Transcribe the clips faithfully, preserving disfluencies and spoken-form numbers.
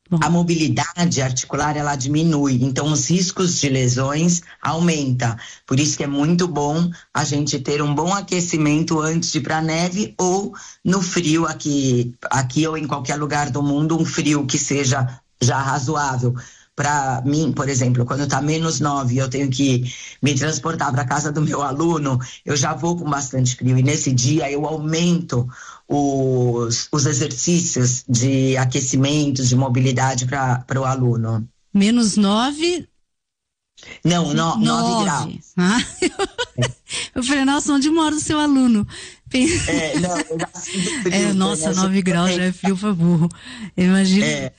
Bom. A mobilidade articular, ela diminui, então os riscos de lesões aumentam. Por isso que é muito bom a gente ter um bom aquecimento antes de ir para a neve ou no frio aqui, aqui ou em qualquer lugar do mundo, um frio que seja já razoável. Para mim, por exemplo, quando está menos nove e eu tenho que me transportar para a casa do meu aluno, eu já vou com bastante frio e nesse dia eu aumento os, os exercícios de aquecimento, de mobilidade para o aluno. Menos nove? Não, no, nove. nove graus. Ah, eu, eu falei, nossa, onde mora o seu aluno? É, não, eu já sinto frio, é, nossa, nove graus já é frio pra burro. Imagina. É.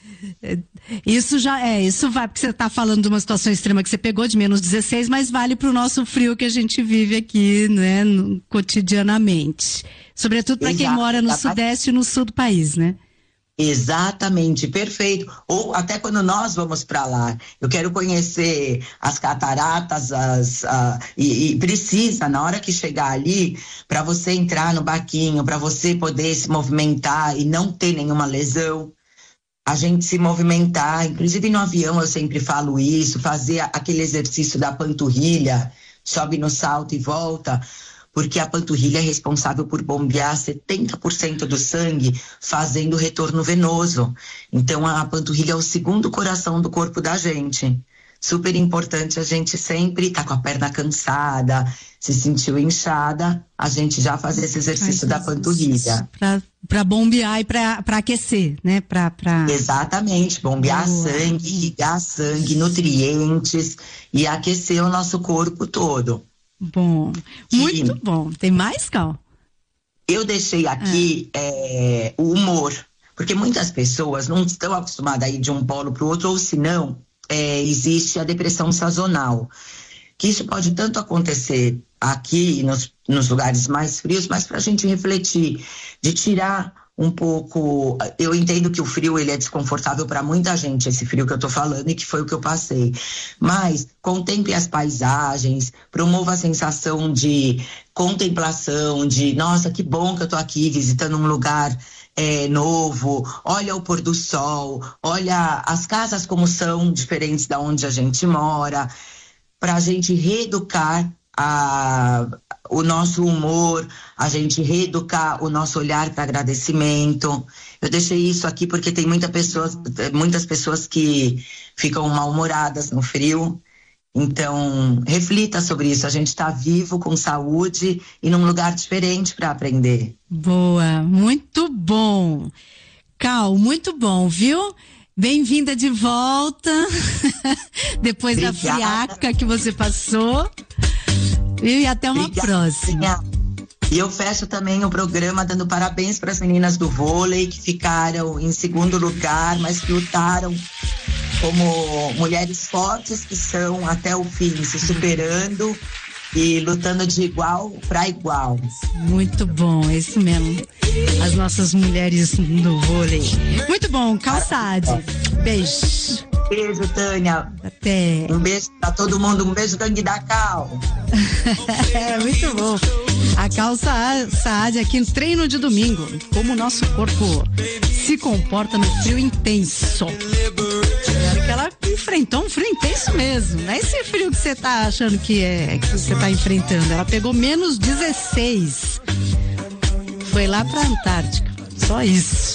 Isso já é, isso vai, porque você está falando de uma situação extrema que você pegou de menos dezesseis, mas vale para o nosso frio que a gente vive aqui, né, no, cotidianamente. Sobretudo para quem mora no sudeste e no sul do país, né? Exatamente, perfeito. Ou até quando nós vamos para lá, eu quero conhecer as cataratas, as, a, e, e precisa, na hora que chegar ali, para você entrar no barquinho, para você poder se movimentar e não ter nenhuma lesão, a gente se movimentar, inclusive no avião eu sempre falo isso, fazer aquele exercício da panturrilha, sobe no salto e volta, porque a panturrilha é responsável por bombear setenta por cento do sangue, fazendo retorno venoso. Então a panturrilha é o segundo coração do corpo da gente. Super importante a gente sempre estar tá com a perna cansada, se sentiu inchada, a gente já fazer esse exercício da panturrilha. Para bombear e para aquecer, né? Pra, pra... Exatamente, bombear Boa. sangue, irrigar sangue, nutrientes e aquecer o nosso corpo todo. Bom, muito e bom. Tem mais, Cal? Eu deixei aqui ah. é, o humor, porque muitas pessoas não estão acostumadas a ir de um polo para o outro, ou se não, é, existe a depressão sazonal, que isso pode tanto acontecer aqui nos, nos lugares mais frios, mas para a gente refletir, de tirar um pouco, eu entendo que o frio ele é desconfortável para muita gente, esse frio que eu tô falando e que foi o que eu passei, mas contemple as paisagens, promova a sensação de contemplação, de nossa, que bom que eu tô aqui visitando um lugar é, novo, olha o pôr do sol, olha as casas como são diferentes da onde a gente mora, para a gente reeducar a, o nosso humor, a gente reeducar o nosso olhar para agradecimento. Eu deixei isso aqui porque tem muita pessoas, muitas pessoas que ficam mal-humoradas no frio. Então, reflita sobre isso. A gente está vivo, com saúde e num lugar diferente para aprender. Boa, muito bom. Cal, muito bom, viu? Bem-vinda de volta, depois Obrigada. da friaca que você passou. E até uma Obrigada. próxima. E eu fecho também o programa dando parabéns para as meninas do vôlei que ficaram em segundo lugar, mas que lutaram como mulheres fortes que são até o fim, se superando e lutando de igual para igual. Muito bom, é isso mesmo. As nossas mulheres do vôlei. Muito bom, Cal Saad. Beijo. Beijo, Tânia. Até. Um beijo pra todo mundo, um beijo, gangue da Cal. É, muito bom. A Cal Saad aqui no treino de domingo. Como o nosso corpo se comporta no frio intenso. É que ela enfrentou um frio intenso mesmo. Não é esse frio que você tá achando que é, que você tá enfrentando. Ela pegou menos dezesseis. Foi lá pra Antártica. Só isso.